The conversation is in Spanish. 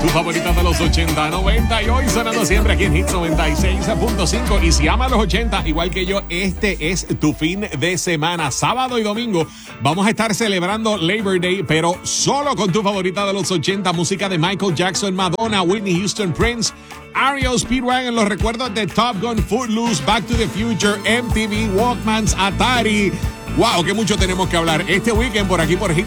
Tu favorita de los 80, 90 y hoy sonando siempre aquí en Hits 96.5. Y si amas los 80, igual que yo, este es tu fin de semana. Sábado y domingo vamos a estar celebrando Labor Day, pero solo con tu favorita de los 80. Música de Michael Jackson, Madonna, Whitney Houston, Prince, REO Speedwagon, los recuerdos de Top Gun, Footloose, Back to the Future, MTV, Walkmans, Atari. Wow, que mucho tenemos que hablar este weekend por aquí por Hits